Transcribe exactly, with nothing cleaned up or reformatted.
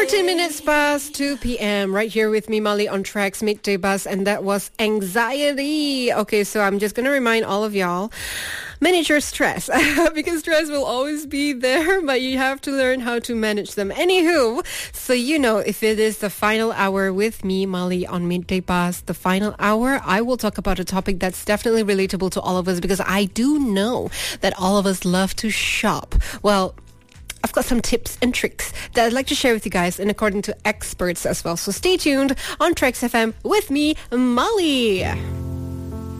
fourteen minutes past two p.m. right here with me, Molly, on Tracks Midday Buzz, and that was Anxiety. Okay, so I'm just going to remind all of y'all, manage your stress because stress will always be there, but you have to learn how to manage them. Anywho, so you know, if it is the final hour with me, Molly, on Midday Buzz, the final hour, I will talk about a topic that's definitely relatable to all of us because I do know that all of us love to shop. Well, I've got some tips and tricks that I'd like to share with you guys and according to experts as well. So stay tuned on Tracks F M with me, Molly.